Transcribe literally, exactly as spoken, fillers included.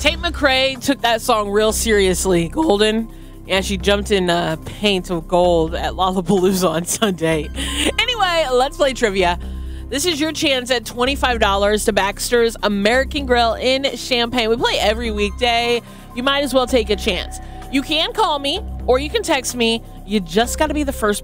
Tate McRae took that song real seriously, Golden. And she jumped in uh, paint of gold at Lollapalooza on Sunday. Anyway, let's play trivia. This is your chance at twenty-five dollars to Baxter's American Grill in Champaign. We play every weekday. You might as well take a chance. You can call me or you can text me. You just got to be the first